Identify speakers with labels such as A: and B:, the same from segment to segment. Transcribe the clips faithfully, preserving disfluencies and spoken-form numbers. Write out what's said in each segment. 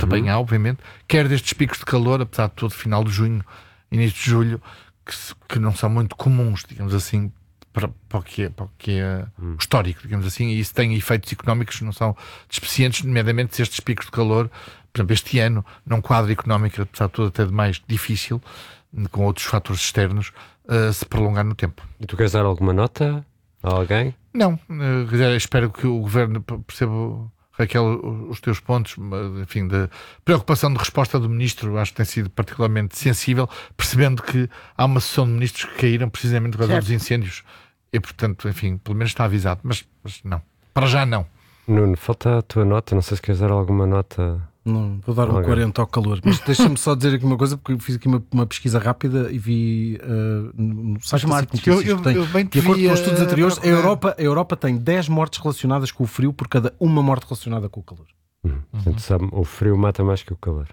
A: também
B: uhum.
A: há, obviamente, quer destes picos de calor, apesar de todo, final de junho, início de julho, que, se, que não são muito comuns, digamos assim, para, para o que é, para o que é hum. histórico, digamos assim, e isso tem efeitos económicos que não são despecientes, nomeadamente se estes picos de calor, por exemplo, este ano, num quadro económico, apesar de tudo até de mais difícil, com outros fatores externos, uh, se prolongar no tempo.
B: E tu queres dar alguma nota a alguém?
A: Não, uh, espero que o Governo perceba, Raquel, os teus pontos, enfim, de preocupação de resposta do Ministro, acho que tem sido particularmente sensível, percebendo que há uma sessão de ministros que caíram precisamente por causa dos incêndios e, portanto, enfim, pelo menos está avisado, mas, mas não, para já não.
B: Nuno, falta a tua nota, não sei se queres dar alguma nota.
C: Não, vou dar um okay. quarenta ao calor, mas deixa-me só dizer aqui uma coisa, porque eu fiz aqui uma, uma pesquisa rápida e vi uh, no site da SIC Notícias,
A: eu, eu,
C: tem,
A: eu bem
C: de acordo com os estudos anteriores,
A: a
C: a Europa, a Europa tem dez mortes relacionadas com o frio por cada uma morte relacionada com o calor.
B: Hum, portanto, sabe, o frio mata mais que o calor.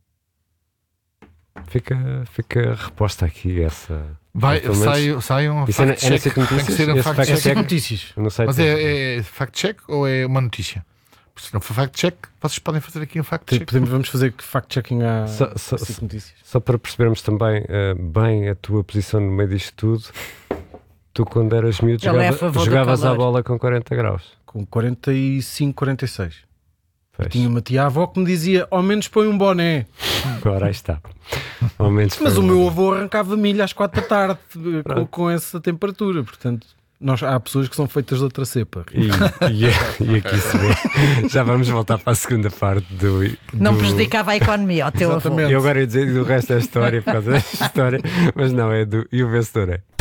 B: Fica, fica a resposta aqui essa.
A: Vai, sai, sai um
B: fact-check.
A: É na SIC Notícias? Tem que ser um fact-check.
C: Notícias.
A: Mas é, é fact-check ou é uma notícia? Se não for fact-check, vocês podem fazer aqui um fact-check.
C: Podemos, vamos fazer fact-checking à
B: só, só,
C: SIC Notícias.
B: Só para percebermos também uh, bem a tua posição no meio disto tudo, tu quando eras miúdo jogava,
D: é
B: jogavas a bola com quarenta graus.
C: Com quarenta e cinco, quarenta e seis. Tinha uma tia-avó que me dizia, ao menos põe um boné.
B: Agora aí está. Ao menos
C: Mas o
B: um
C: meu
B: boné.
C: avô arrancava milho às quatro da tarde com, com essa temperatura, portanto... Nós, há pessoas que são feitas de outra cepa.
B: E, e, e aqui se vê. Já vamos voltar para a segunda parte do. do...
D: Não prejudicava a economia ao teu avô.
B: Eu agora ia dizer do resto da história por causa desta história, mas não, é do. E o vencedor é.